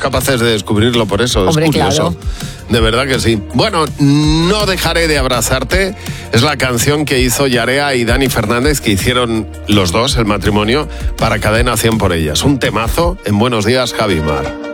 capaces de descubrirlo por eso. Hombre, es curioso. claro. De verdad que sí. Bueno, No dejaré de abrazarte es la canción que hizo Yarea y Dani Fernández, que hicieron los dos, el matrimonio, para Cadena 100 por ellas. Un temazo en Buenos Días, Javi Mar.